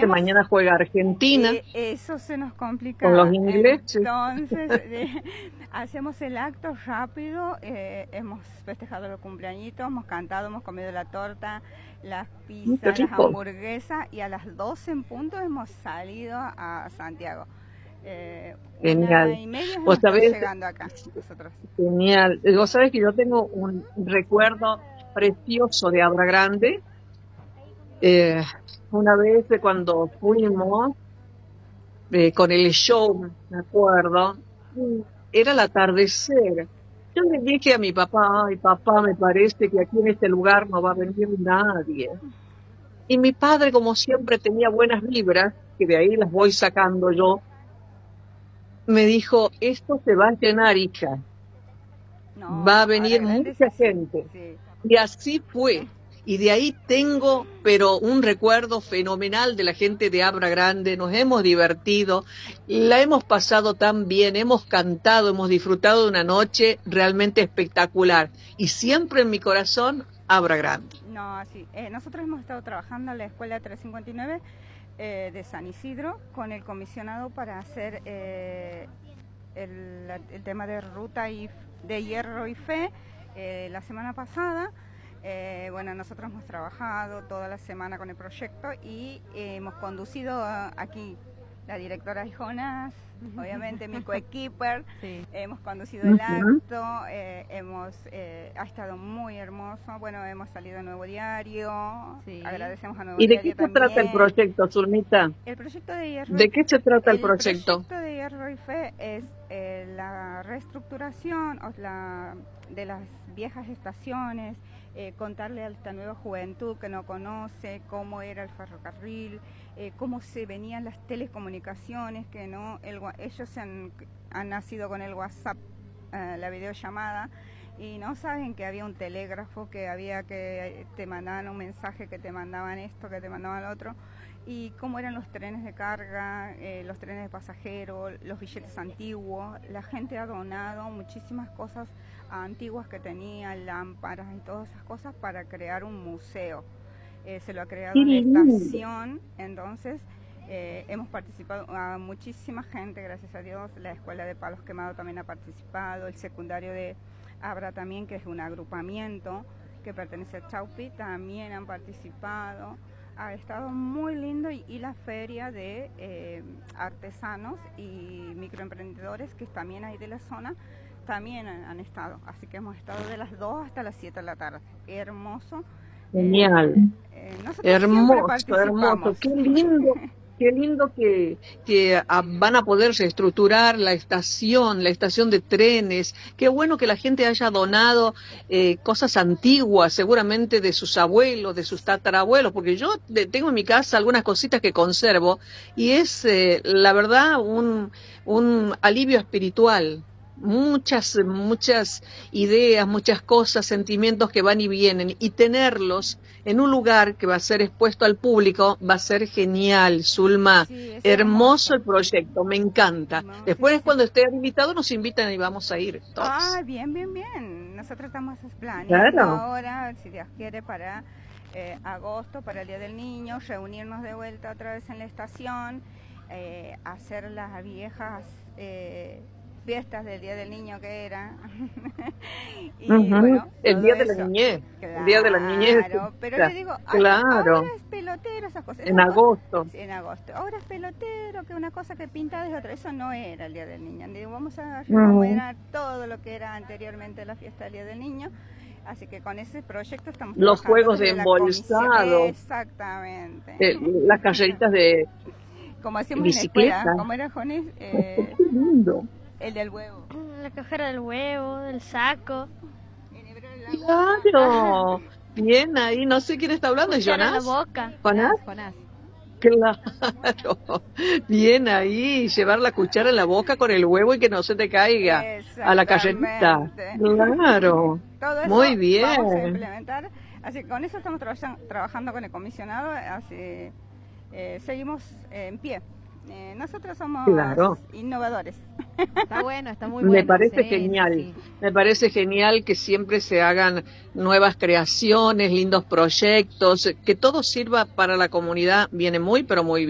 que mañana juega Argentina. Eso se nos complica. Con los ingleses. Entonces, hacemos el acto rápido, hemos festejado el cumpleañito, hemos cantado, hemos comido la torta, las pizzas, las hamburguesas, y a las 12 en punto hemos salido a Santiago. Genial. 1:30 ¿Vos sabés? Llegando acá nosotros. Genial. Vos sabés que yo tengo un recuerdo precioso de Abra Grande. Una vez cuando fuimos con el show, me acuerdo, era el atardecer. Yo le dije a mi papá: ay, papá, me parece que aquí en este lugar no va a venir nadie. Y mi padre, como siempre, tenía buenas vibras, que de ahí las voy sacando yo. Me dijo: esto se va a llenar, hija. No, Va a venir mucha gente. Sí. Y así fue. Y de ahí tengo, pero un recuerdo fenomenal de la gente de Abra Grande. Nos hemos divertido, la hemos pasado tan bien, hemos cantado, hemos disfrutado de una noche realmente espectacular. Y siempre en mi corazón, Abra Grande. No, sí. Nosotros hemos estado trabajando en la Escuela 359 de San Isidro con el comisionado para hacer el tema de ruta de hierro y fe la semana pasada. Bueno, nosotros hemos trabajado toda la semana con el proyecto y hemos conducido aquí la directora Jonas, obviamente mi coequiper, sí. Hemos conducido el acto, ha estado muy hermoso. Bueno, hemos salido a Nuevo Diario, sí. Agradecemos a Nuevo Diario. ¿Y de qué se trata el proyecto, Zulmita? El proyecto de hierro. ¿De qué se trata el proyecto? El proyecto de hierro y fe es la reestructuración de las viejas estaciones. Contarle a esta nueva juventud que no conoce cómo era el ferrocarril, cómo se venían las telecomunicaciones, que no ellos han nacido con el WhatsApp, la videollamada, y no saben que había un telégrafo, que había que te mandaban un mensaje, que te mandaban esto, que te mandaban lo otro, y cómo eran los trenes de carga, los trenes de pasajeros, los billetes antiguos. La gente ha donado muchísimas cosas antiguas que tenía, lámparas y todas esas cosas para crear un museo. Se lo ha creado la estación, entonces hemos participado a muchísima gente, gracias a Dios. La Escuela de Palos Quemados también ha participado, el secundario de Abra también, que es un agrupamiento que pertenece a Chaupi, también han participado. Ha estado muy lindo, y la feria de artesanos y microemprendedores que también hay de la zona también han estado, así que hemos estado de las 2 hasta las 7 de la tarde. Hermoso. Genial. Hermoso, hermoso. Qué lindo que van a poder reestructurar la estación de trenes. Qué bueno que la gente haya donado cosas antiguas, seguramente de sus abuelos, de sus tatarabuelos, porque yo tengo en mi casa algunas cositas que conservo, y es, la verdad, un alivio espiritual. Muchas ideas, muchas cosas, sentimientos que van y vienen, y tenerlos en un lugar que va a ser expuesto al público va a ser genial, Zulma. Sí, hermoso el proyecto, me encanta. Después, cuando esté habilitado, nos invitan y vamos a ir todos. Ah, bien. Nosotros estamos planeando ahora, si Dios quiere, para agosto, para el Día del Niño, reunirnos de vuelta otra vez en la estación, hacer las viejas fiestas del Día del Niño que era. Y bueno, el Día de la Niñez. Claro, el Día de la Niñez. Pero le digo, claro. Ahora es pelotero esas cosas. En agosto. En agosto. Ahora es pelotero, que una cosa que pinta es otra. Eso no era el Día del Niño. Digo, vamos a recuperar todo lo que era anteriormente la fiesta del Día del Niño. Así que con ese proyecto estamos los juegos de embolsado. Exactamente. Las carreritas de como hacíamos bicicleta. En la escuela. ¿Cómo era, Jones? Qué lindo. El del huevo. La cajera del huevo, del saco. Claro. Bien ahí, no sé quién está hablando, ¿es Jonás? La boca. ¿Jonás? Claro. Bien ahí, llevar la cuchara en la boca con el huevo y que no se te caiga a la carrerita. Claro. Todo eso muy bien. Vamos a implementar. Así que con eso estamos trabajando con el comisionado. Así seguimos en pie. Nosotros somos innovadores. Está bueno, está muy bueno. Me parece genial. Sí. Me parece genial que siempre se hagan nuevas creaciones, lindos proyectos, que todo sirva para la comunidad. Viene muy, pero muy bien.